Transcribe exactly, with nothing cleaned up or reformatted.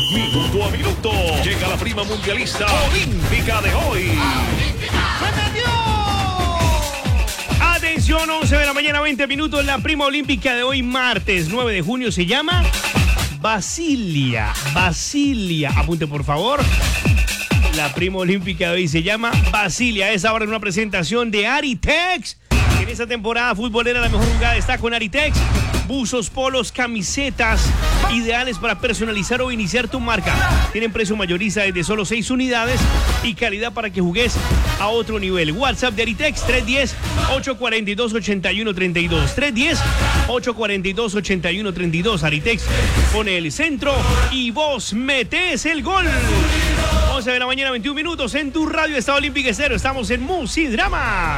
minuto a minuto. Llega la prima mundialista olímpica de hoy. Atención, once de la mañana, veinte minutos. La prima olímpica de hoy, martes nueve de junio, se llama Basilia. Basilia. Apunte, por favor. La prima olímpica de hoy se llama Basilia. Es ahora en una presentación de Aritex. En esta temporada futbolera la mejor jugada está con Aritex. Buzos, polos, camisetas ideales para personalizar o iniciar tu marca. Tienen precio mayorista desde solo seis unidades y calidad para que jugues a otro nivel. WhatsApp de Aritex tres uno cero, ocho cuatro dos, ocho uno tres dos. tres uno cero, ocho cuatro dos, ocho uno tres dos. Aritex pone el centro y vos metés el gol. once de la mañana, veintiún minutos en tu radio Estado Olímpico Estéreo. Estamos en Musidrama.